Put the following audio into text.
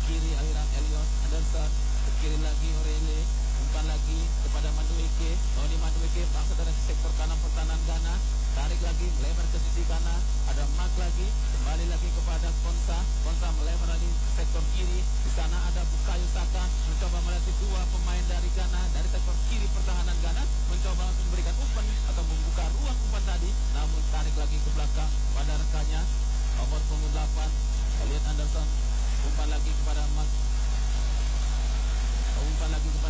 kiri aliran Elliot Anderson, ke kiri lagi Orele, umpan lagi kepada Madueke. Tony Madueke masuk dari sektor kanan pertahanan Ghana, tarik lagi melebar ke sisi kanan, ada Mark lagi, kembali lagi kepada Konsa. Konsa melebar lagi ke sektor kiri, di sana ada Bukayo Saka mencoba melatih dua pemain dari Ghana dari sektor kiri pertahanan Ghana, mencoba untuk memberikan umpan atau membuka ruang umpan tadi, namun tarik lagi ke belakang pada rekannya nomor punggung 8 Elliot Anderson, umpan lagi kepada Mark, umpan lagi kepada